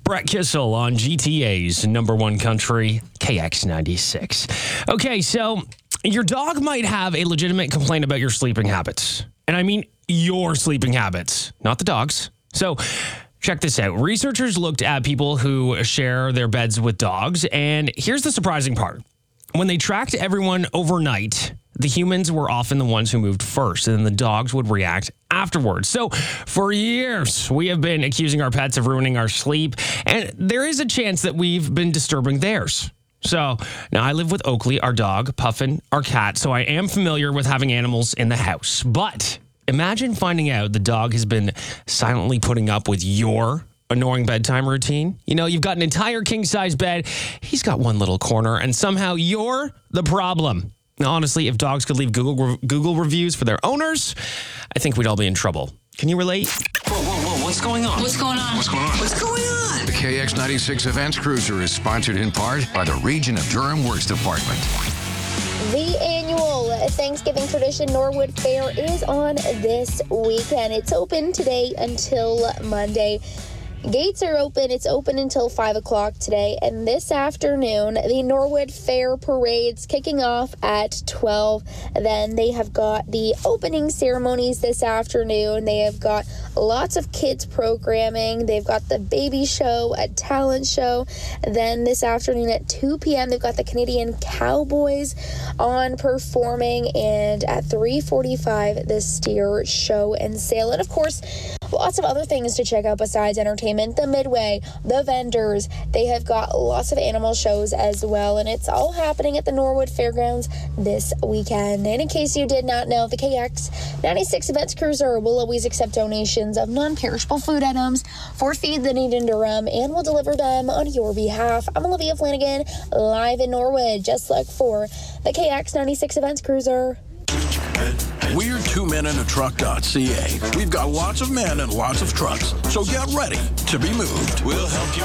Brett Kissel on GTA's number one country, KX96. Okay, so your dog might have a legitimate complaint about your sleeping habits. And I mean your sleeping habits, not the dog's. So check this out. Researchers looked at people who share their beds with dogs, and here's the surprising part. When they tracked everyone overnight, the humans were often the ones who moved first, and then the dogs would react afterwards. So for years, we have been accusing our pets of ruining our sleep, and there is a chance that we've been disturbing theirs. So now I live with Oakley, our dog, Puffin, our cat, so I am familiar with having animals in the house. But imagine finding out the dog has been silently putting up with your annoying bedtime routine. You know, you've got an entire king-size bed. He's got one little corner, and somehow you're the problem. Now, honestly, if dogs could leave Google reviews for their owners, I think we'd all be in trouble. Can you relate? Whoa, what's going on? What's going on? What's going on? What's going on? The KX96 Events Cruiser is sponsored in part by the Region of Durham Works Department. The annual Thanksgiving tradition Norwood Fair is on this weekend. It's open today until Monday. Gates are open. It's open until 5 o'clock today. And this afternoon, the Norwood Fair parade's kicking off at 12. Then they have got the opening ceremonies this afternoon. They have got lots of kids programming. They've got the baby show, a talent show. Then this afternoon at 2 p.m., they've got the Canadian Cowboys on performing. And at 3:45, the steer show and sale. And of course, lots of other things to check out besides entertainment. The Midway, the vendors, they have got lots of animal shows as well, and it's all happening at the Norwood Fairgrounds this weekend. And in case you did not know, the KX96 Events Cruiser will always accept donations of non-perishable food items for Feed the Need in Durham, and will deliver them on your behalf. I'm Olivia Flanagan, live in Norwood. Just look for the KX96 Events Cruiser. We're 2menintruck.ca. We've got lots of men and lots of trucks, so get ready to be moved. We'll help you